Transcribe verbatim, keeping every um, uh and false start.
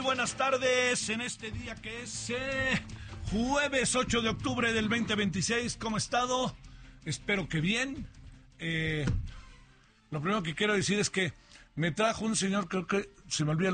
Buenas tardes en este día que es eh, jueves ocho de octubre del veinte veintiséis. ¿Cómo ha estado? Espero que bien. Eh, lo primero que quiero decir es que me trajo un señor, creo que se me olvida